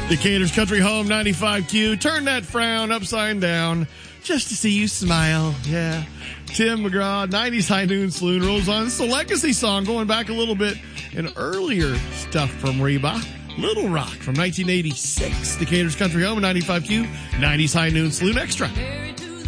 Decatur's Country Home 95Q. Turn that frown upside down just to see you smile. Yeah. Tim McGraw, 90s High Noon Saloon rolls on. It's a legacy song going back a little bit in earlier stuff from Reba. Little Rock from 1986. Decatur's Country Home 95Q. 90s High Noon Saloon Extra.